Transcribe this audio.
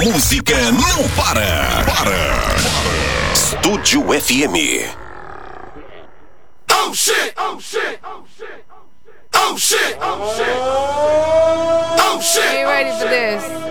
música não para. Estúdio FM. Oh shit! Oh shit! Oh shit! Oh shit! Oh shit! Oh shit! Are you ready for this?